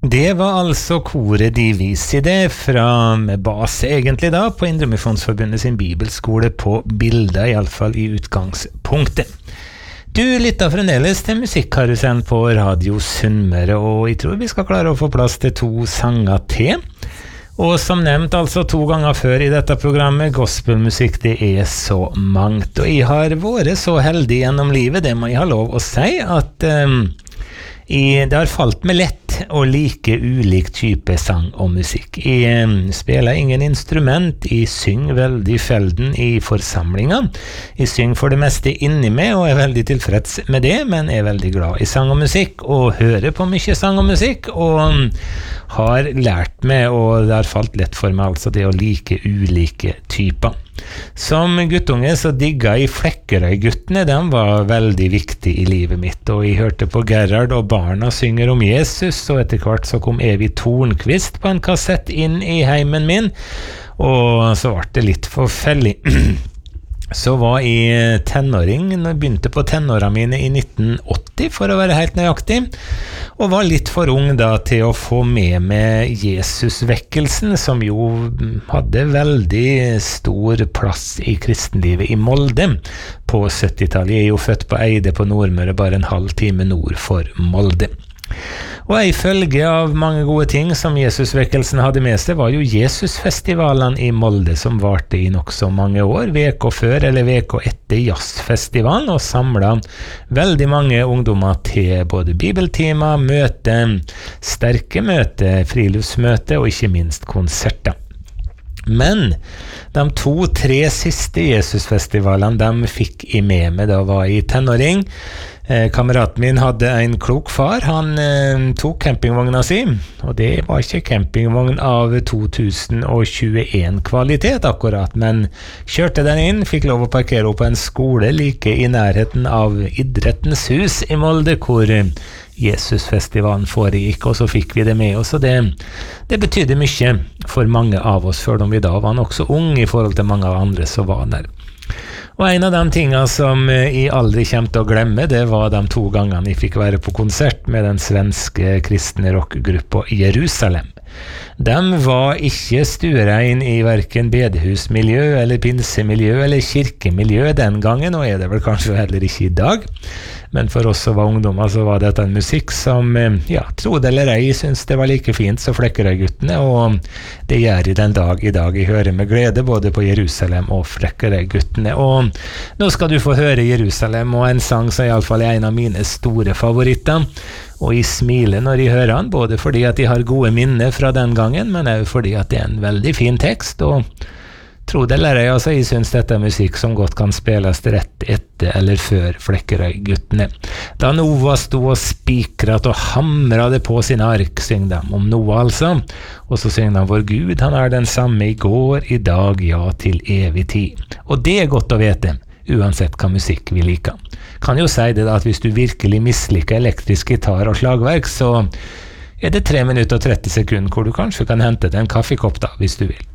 Det var altså koret Divisi det, fra med base egentlig da, på Indremisjonsforbundet sin bibelskole på Bilda, I alle fall I utgangspunktet. Du lytter fremdeles til musikkarusellen på Radio Sunnmøre, og jeg tror vi skal klare å få plass til 2 sanger til. Og som nevnt altså 2 ganger før I dette programmet, gospelmusikk det så mangt. Og jeg har vært så heldig gjennom livet, det må jeg ha lov å si, at det har falt meg lett å like ulik type sang og musikk. Jeg spiller ingen instrument, jeg synger veldig sjelden I forsamlinger. Jeg synger for det meste inni meg og veldig tilfreds med det, men veldig glad I sang og musikk, og hører på mye sang og musikk, og har lært meg, og det har falt lett for meg altså det å like ulike typer. Som guttunge så digget jeg Flekkerøy-guttene, de var veldig viktige I livet mitt, og jeg hørte på Gerhard og barna synger om Jesus, og etter hvert så kom Evy Tornqvist på en kassett inn I heimen min, og så var det litt forfellig. Så var jeg tenåring, når jeg begynte på tenåra mine I 1980 for å være helt nøyaktig, og var litt for ung da til å få med Jesusvekkelsen, som jo hadde veldig stor plass I kristenlivet I Molde på 70-tallet. Jeg jo født på Eide på Nordmøre, bare en halv time nord for Molde. Og en følge av mange gode ting som Jesusvekkelsen hadde med seg var jo Jesusfestivalen I Molde, som varte I nok så mange år, veka før eller veka etter jazzfestivalen, og samlet veldig mange ungdommer til både bibeltimer, møte, sterke møte, friluftsmøte og ikke minst konserter. Men de 2-3 siste Jesusfestivalene de fikk jeg med meg da var jeg tenåring. Kameraten min hadde en klok far, han tok campingvogna si, og det var ikke campingvogn av 2021 kvalitet akkurat, men kjørte den inn, fikk lov å parkere opp på en skole like I nærheten av Idrettens hus I Molde, hvor Jesusfestivalen foregikk, og så fikk vi det med oss, og det betydde mye for mange av oss, før vi da var nok så unge I forhold til mange av andre som var der. Og en av de tingene som jeg aldri kommer til å glemme, det var de 2 gangene jeg fikk være på konsert med den svenske kristne rockgruppa Jerusalem. De var ikke stuerein I hverken bedehusmiljø eller pinsemiljø eller kirkemiljø den gangen, og det vel kanskje heller ikke I dag. Men for oss som var ungdommer så var dette en musikk som, tro det eller ei, synes det var like fint som Flekkerøy-guttene, og det gjør I den dag I dag. Jeg hører med glede både på Jerusalem og Flekkerøy-guttene, og nå skal du få høre Jerusalem, og en sang som I alle fall en av mine store favoritter, og jeg smiler når jeg hører han, både fordi at jeg har gode minner fra den gangen, men også fordi at det en veldig fin tekst, og tro det eller ei, altså jeg synes dette musikk som godt kan spilles rett etter eller før Flekkerøy-guttene. Da Noah stod og spikret og hamrade på sin ark, syng de om Noah altså, og så syng de vår Gud, han den samme I går, I dag, ja til evig tid. Og det godt å vite, uansett hva musikk vi liker. Kan jo si det da, at hvis du virkelig misliker elektrisk gitar og slagverk, så det 3 minutter og 30 sekunder hvor du kanskje kan hente deg en kaffekopp da, hvis du vil.